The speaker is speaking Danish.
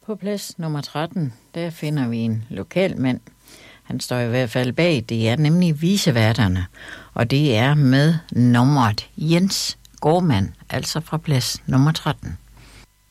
På plads nummer 13, der finder vi en lokalmand. Han står i hvert fald bag, det er nemlig viceværterne. Og det er med nummeret Jens Gårdmand, altså fra plads nummer 13.